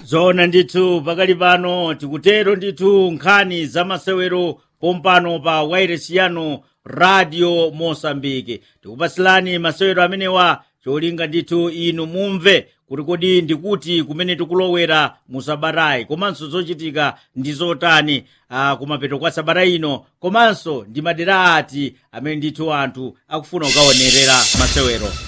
zona ndithu pakali pano tikutero ndithu nkhani za masewero pompano pa wairesi yanu radio Mosambike. Tikupasilani masewero amenewa cholinga ndithu inu mumve kuti kodi ndikuti kumene tikulowera mu sabatayi komanso zochitika ndi zotani kumapeto kwa sabata ino komanso ndi madera ati amene ndithu anthu akufuna kukaonerera masewero.